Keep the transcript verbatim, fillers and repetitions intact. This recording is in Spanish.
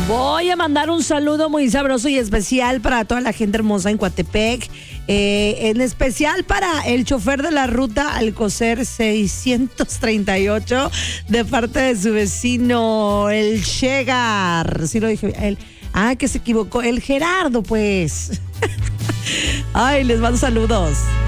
Voy a mandar un saludo muy sabroso y especial para toda la gente hermosa en Coatepec. Eh, en especial para el chofer de la ruta Alcocer seiscientos treinta y ocho de parte de su vecino, el Chegar. Sí lo dije, el, ah, que se equivocó, el Gerardo, pues. Ay, les mando saludos.